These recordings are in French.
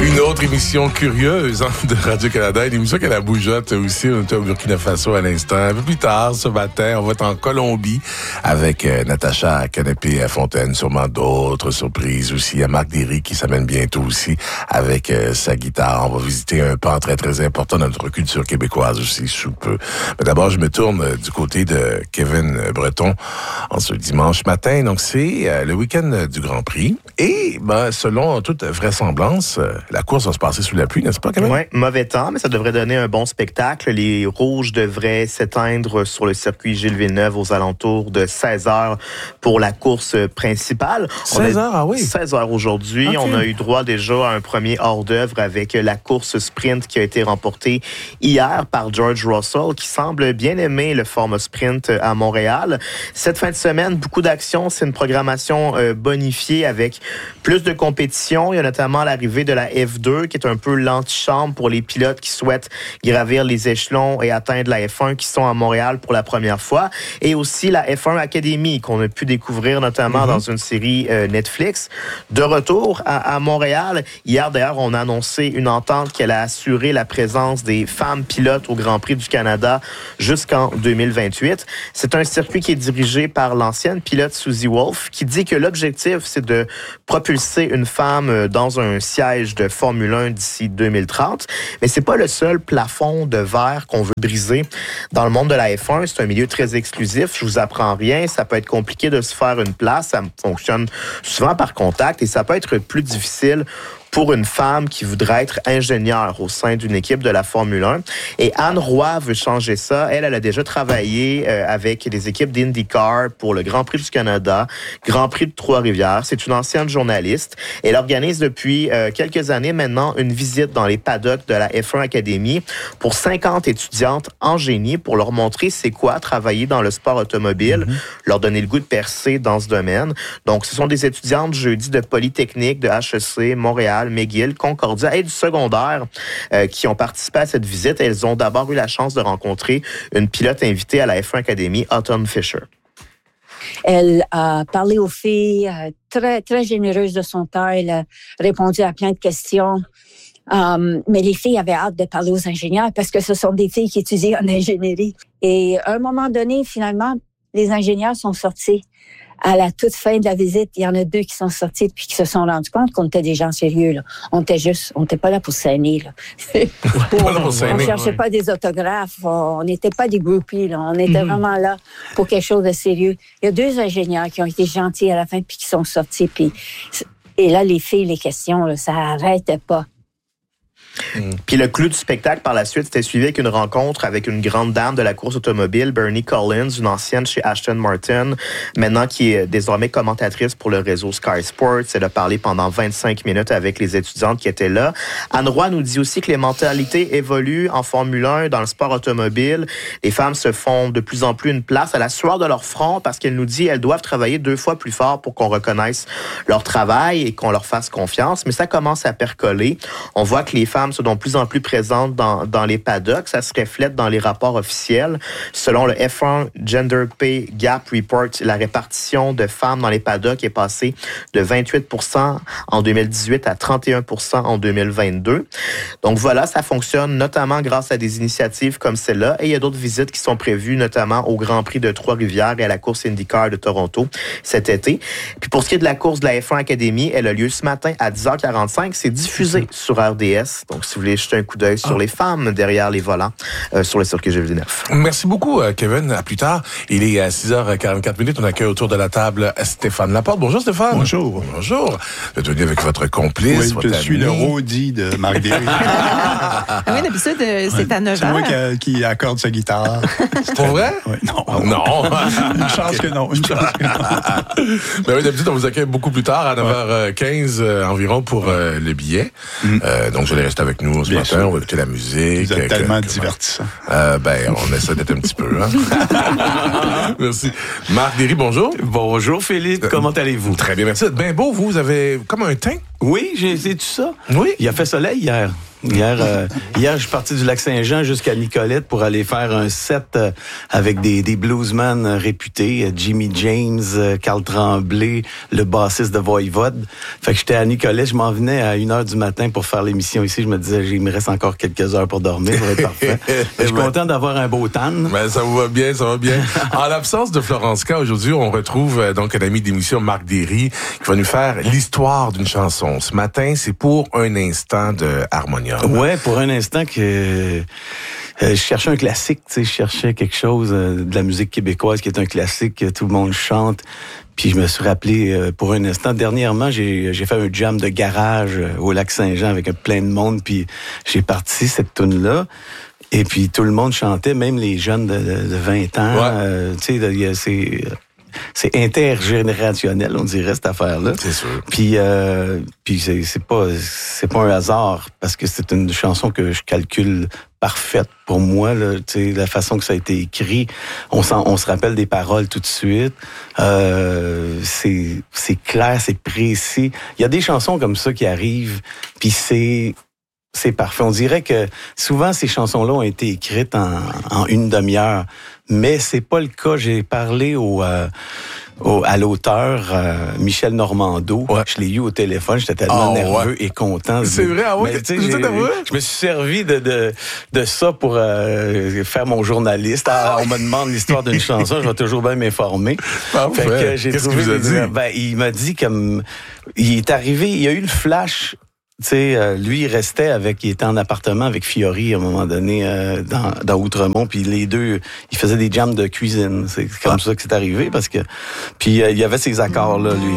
Une autre émission curieuse de Radio-Canada, une émission qui a la bougeotte aussi. On était au Burkina Faso à l'instant. Un peu plus tard, ce matin, on va être en Colombie avec Natacha Canapé-Fontaine. Sûrement d'autres surprises aussi. Il y a Marc Derry qui s'amène bientôt aussi avec sa guitare. On va visiter un pan très, très important de notre culture québécoise aussi, sous peu. Mais d'abord, je me tourne du côté de Kevin Breton en ce dimanche matin. Donc, c'est le week-end du Grand Prix. Et, selon toute vraisemblance, la course va se passer sous la pluie, n'est-ce pas, Kevin? Oui, mauvais temps, mais ça devrait donner un bon spectacle. Les rouges devraient s'éteindre sur le circuit Gilles Villeneuve aux alentours de 16h pour la course principale. 16h, ah oui? 16h aujourd'hui. Okay. On a eu droit déjà à un premier hors-d'œuvre avec la course sprint qui a été remportée hier par George Russell, qui semble bien aimer le format sprint à Montréal. Cette fin de semaine, beaucoup d'actions. C'est une programmation bonifiée avec plus de compétition. Il y a notamment l'arrivée de la F2, qui est un peu l'antichambre pour les pilotes qui souhaitent gravir les échelons et atteindre la F1, qui sont à Montréal pour la première fois. Et aussi la F1 Academy, qu'on a pu découvrir notamment dans une série Netflix. De retour à Montréal, hier d'ailleurs, on a annoncé une entente qui allait assurer la présence des femmes pilotes au Grand Prix du Canada jusqu'en 2028. C'est un circuit qui est dirigé par l'ancienne pilote Susie Wolff, qui dit que l'objectif, c'est de propulser une femme dans un siège de Formule 1 d'ici 2030. Mais c'est pas le seul plafond de verre qu'on veut briser dans le monde de la F1. C'est un milieu très exclusif. Je vous apprends rien. Ça peut être compliqué de se faire une place. Ça fonctionne souvent par contact et ça peut être plus difficile pour une femme qui voudrait être ingénieure au sein d'une équipe de la Formule 1. Et Anne Roy veut changer ça. Elle a déjà travaillé avec des équipes d'IndyCar pour le Grand Prix du Canada, Grand Prix de Trois-Rivières. C'est une ancienne journaliste. Elle organise depuis quelques années maintenant une visite dans les paddocks de la F1 Academy pour 50 étudiantes en génie pour leur montrer c'est quoi travailler dans le sport automobile, leur donner le goût de percer dans ce domaine. Donc, ce sont des étudiantes jeudi de Polytechnique, de HEC, Montréal, McGill, Concordia et du secondaire qui ont participé à cette visite. Elles ont d'abord eu la chance de rencontrer une pilote invitée à la F1 Academy, Autumn Fisher. Elle a parlé aux filles, très, très généreuse de son temps. Elle a répondu à plein de questions. Mais les filles avaient hâte de parler aux ingénieurs parce que ce sont des filles qui étudient en ingénierie. Et à un moment donné, finalement, les ingénieurs sont sortis. À la toute fin de la visite, il y en a 2 qui sont sortis puis qui se sont rendus compte qu'on était des gens sérieux. Là. On n'était pas là pour s'aîner. On cherchait pas des autographes, on n'était pas des groupies. Là. On était vraiment là pour quelque chose de sérieux. Il y a 2 ingénieurs qui ont été gentils à la fin puis qui sont sortis. Et là, les filles, les questions, là, ça n'arrêtait pas. Puis le clou du spectacle par la suite, c'était suivi avec une rencontre avec une grande dame de la course automobile, Bernie Collins, une ancienne chez Aston Martin, maintenant qui est désormais commentatrice pour le réseau Sky Sports. Elle a parlé pendant 25 minutes avec les étudiantes qui étaient là. Anne Roy nous dit aussi que les mentalités évoluent en Formule 1, dans le sport automobile. Les femmes se font de plus en plus une place à la sueur de leur front parce qu'elle nous dit qu'elles doivent travailler 2 fois plus fort pour qu'on reconnaisse leur travail et qu'on leur fasse confiance. Mais ça commence à percoler. On voit que les femmes sont de plus en plus présentes dans les paddocks. Ça se reflète dans les rapports officiels. Selon le F1 Gender Pay Gap Report, la répartition de femmes dans les paddocks est passée de 28% en 2018 à 31% en 2022. Donc voilà, ça fonctionne notamment grâce à des initiatives comme celle-là. Et il y a d'autres visites qui sont prévues, notamment au Grand Prix de Trois-Rivières et à la course IndyCar de Toronto cet été. Puis pour ce qui est de la course de la F1 Academy, elle a lieu ce matin à 10h45. C'est diffusé sur RDS. Donc, si vous voulez jeter un coup d'œil sur les femmes derrière les volants sur le circuit Gilles Villeneuve. Merci beaucoup, Kevin. À plus tard. Il est à 6h44. On accueille autour de la table Stéphane Laporte. Bonjour, Stéphane. Bonjour. Bonjour. Vous êtes venu avec votre complice. Oui, je suis le roadie de Marc Derry. Oui, d'habitude, c'est à 9h. C'est moi qui accorde sa guitare. C'est pour vrai? Oui, non. Non. Une chance que non. Ben oui, d'habitude, on vous accueille beaucoup plus tard, à 9h15 environ pour le billet. Donc, vous allez rester avec nous ce matin. Sûr. On va écouter la musique. Vous êtes tellement divertissant. On essaie d'être un petit peu. Hein? Merci. Marc Derry, bonjour. Bonjour, Philippe. Comment allez-vous? Très bien, merci. Vous êtes bien beau. Vous avez comme un teint. Oui, j'ai essayé tout ça. Oui. Il a fait soleil hier. Hier, je suis parti du Lac-Saint-Jean jusqu'à Nicolette pour aller faire un set avec des bluesmen réputés, Jimmy James, Carl Tremblay, le bassiste de Voivode. Fait que j'étais à Nicolette, je m'en venais à 1h du matin pour faire l'émission ici. Je me disais, il me reste encore quelques heures pour dormir, ça va être parfait. Je suis content d'avoir un beau tan. Ben, ça vous va bien, ça va bien. En l'absence de Florence K, aujourd'hui, on retrouve donc un ami d'émission, Marc Derry, qui va nous faire l'histoire d'une chanson. Ce matin, c'est pour un instant de Harmonium. Ouais, pour un instant que je cherchais un classique, tu sais, je cherchais quelque chose de la musique québécoise qui est un classique que tout le monde chante. Puis je me suis rappelé pour un instant. Dernièrement, j'ai fait un jam de garage au Lac-Saint-Jean avec plein de monde. Puis j'ai parti cette tune-là. Et puis tout le monde chantait, même les jeunes de 20 ans. Ouais. Tu sais, c'est intergénérationnel, on dirait, cette affaire-là. C'est sûr. Puis c'est pas un hasard, parce que c'est une chanson que je calcule parfaite pour moi, là, tu sais, la façon que ça a été écrit. On se rappelle des paroles tout de suite. C'est clair, c'est précis. Il y a des chansons comme ça qui arrivent, puis c'est parfait. On dirait que souvent, ces chansons-là ont été écrites en une demi-heure, mais c'est pas le cas. J'ai parlé à l'auteur Michel Normando. Ouais. Je l'ai eu au téléphone, j'étais tellement nerveux et content. C'est vrai, ah ouais? Mais, tu sais, je me suis servi de ça pour faire mon journaliste. On me demande l'histoire d'une chanson, je vais toujours bien m'informer. Parfait. Fait que j'ai Qu'est-ce trouvé qu'il vous a dit? Ben, il m'a dit comme il est arrivé, il y a eu le flash. Tu sais, lui, il était en appartement avec Fiori à un moment donné dans Outremont, puis les deux, ils faisaient des jams de cuisine. C'est comme ça que c'est arrivé, parce que... Puis il y avait ces accords-là, lui.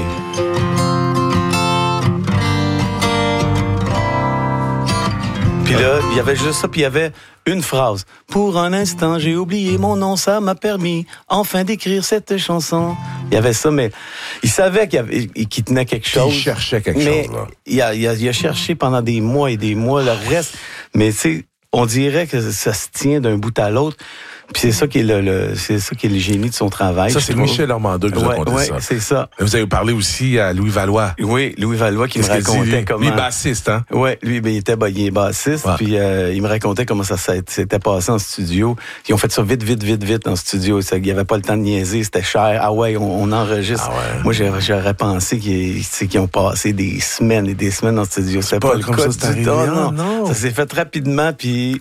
Puis là, il y avait juste ça, puis il y avait une phrase. Pour un instant, j'ai oublié mon nom, ça m'a permis enfin d'écrire cette chanson. Il y avait ça, mais il savait qu'il tenait quelque chose. Il cherchait quelque chose, là. Il a cherché pendant des mois et des mois le reste. Mais tu sais, on dirait que ça se tient d'un bout à l'autre. Puis c'est ça qui est le génie de son travail. Ça, c'est Michel Normando qui vous a raconté ça. Oui, c'est ça. Vous avez parlé aussi à Louis Valois. Oui, Louis Valois qui me racontait comment... Lui, bassiste, hein? Oui, lui, il est bassiste. Ouais. Puis il me racontait comment ça s'était passé en studio. Ils ont fait ça vite en studio. Il n'y avait pas le temps de niaiser, c'était cher. Ah ouais, on enregistre. Ah ouais. Moi, j'aurais pensé qu'ils ont passé des semaines et des semaines en studio. C'était pas le cas du tout. Non. Ça s'est fait rapidement, puis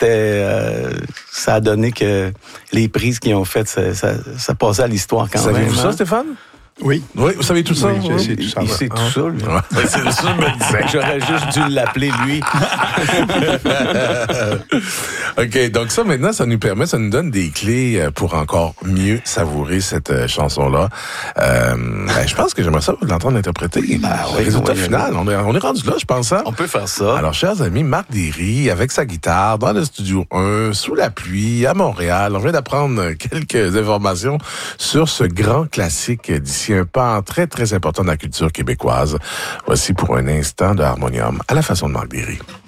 ça a donné que les prises qu'ils ont faites, ça passait à l'histoire quand même. Savez-vous ça, Stéphane? Oui. Oui, vous savez tout ça? Oui, je sais tout ça. Il sait tout ça, lui. Ouais. C'est ça, je me disais. J'aurais juste dû l'appeler, lui. OK, donc ça, maintenant, ça nous donne des clés pour encore mieux savourer cette chanson-là. Je pense que j'aimerais ça l'entendre interpréter. Le résultat final, on est rendu là, je pense. Hein? On peut faire ça. Alors, chers amis, Marc Derry, avec sa guitare, dans le studio 1, sous la pluie, à Montréal. On vient d'apprendre quelques informations sur ce grand classique d'ici un pan très, très important de la culture québécoise. Voici pour un instant de Harmonium à la façon de Marc Derry.